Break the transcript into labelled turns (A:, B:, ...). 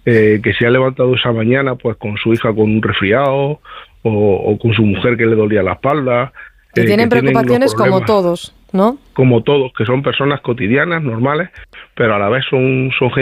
A: que se ha levantado esa mañana pues con su hija con un resfriado o con su mujer que le dolía la espalda.
B: Que tienen preocupaciones como todos, ¿no?
A: Como todos, que son personas cotidianas, normales, pero a la vez son gente